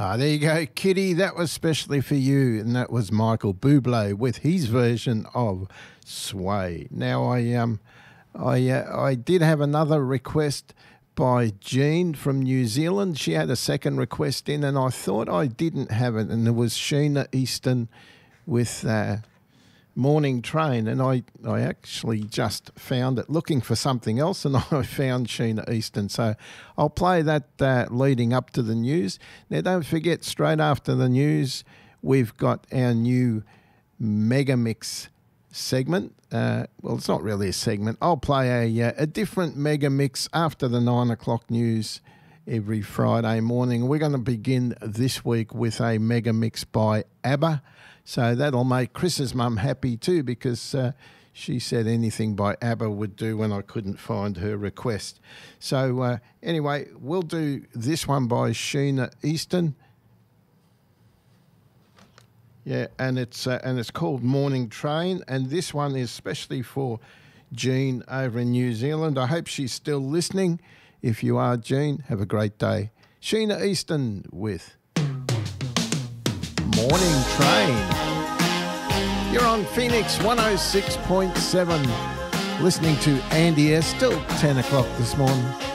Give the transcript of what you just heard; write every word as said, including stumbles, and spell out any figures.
Ah, there you go, Kitty. That was specially for you, and that was Michael Bublé with his version of Sway. Now, I um, I uh, I did have another request by Jean from New Zealand. She had a second request in, and I thought I didn't have it, and it was Sheena Easton with uh, Morning Train, and I, I actually just found it looking for something else, and I found Sheena Easton. So I'll play that uh, leading up to the news. Now, don't forget, straight after the news, we've got our new Mega Mix segment. Uh, well, it's not really a segment. I'll play a, a different Mega Mix after the nine o'clock news every Friday morning. We're going to begin this week with a Mega Mix by ABBA. So that'll make Chris's mum happy too, because uh, she said anything by ABBA would do when I couldn't find her request. So uh, anyway, we'll do this one by Sheena Easton. Yeah, and it's uh, and it's called Morning Train, and this one is especially for Jean over in New Zealand. I hope she's still listening. If you are, Jean, have a great day. Sheena Easton with Morning Train. You're on Phoenix one oh six point seven, listening to Andy S. Still ten o'clock this morning.